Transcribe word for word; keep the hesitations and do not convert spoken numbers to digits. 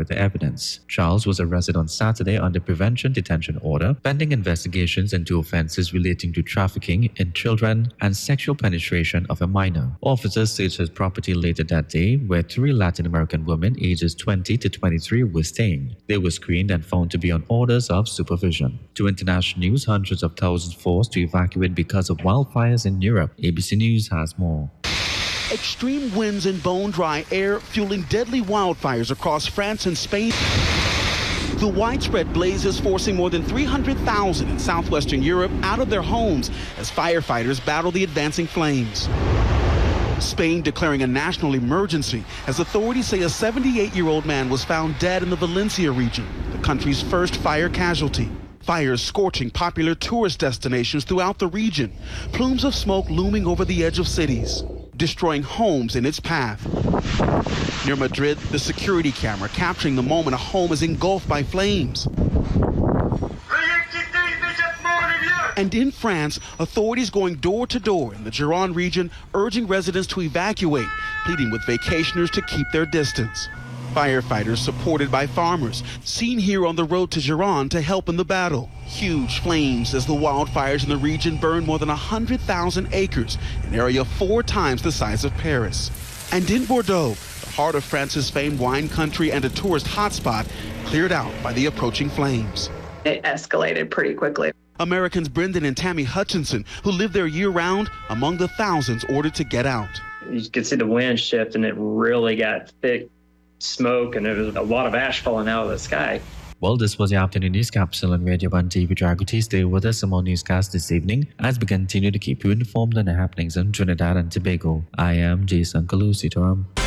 further evidence. Charles was arrested on Saturday under prevention detention order, pending investigations into offenses relating to trafficking in children and sexual penetration of a minor. Officers searched his property later that day, where three Latin American women ages twenty to twenty-three were staying. They were screened and found to be on orders of supervision. To international news, hundreds of thousands forced to evacuate because of wildfires in Europe. A B C News has more. Extreme winds and bone-dry air fueling deadly wildfires across France and Spain. The widespread blazes forcing more than three hundred thousand in southwestern Europe out of their homes as firefighters battle the advancing flames. Spain declaring a national emergency as authorities say a seventy-eight-year-old man was found dead in the Valencia region, the country's first fire casualty. Fires scorching popular tourist destinations throughout the region, plumes of smoke looming over the edge of cities, destroying homes in its path. Near Madrid, the security camera capturing the moment a home is engulfed by flames. And in France, authorities going door to door in the Gironde region, urging residents to evacuate, pleading with vacationers to keep their distance. Firefighters supported by farmers, seen here on the road to Gironde to help in the battle. Huge flames as the wildfires in the region burn more than one hundred thousand acres, an area four times the size of Paris. And in Bordeaux, the heart of France's famed wine country and a tourist hotspot, cleared out by the approaching flames. It escalated pretty quickly. Americans Brendan and Tammy Hutchinson, who live there year-round, among the thousands ordered to get out. You could see the wind shift, and it really got thick smoke, and there was a lot of ash falling out of the sky. Well, this was the afternoon news capsule on Radio one T V Draguti. Stay with us for more newscasts this evening as we continue to keep you informed on the happenings in Trinidad and Tobago. I am Jason Kalusi.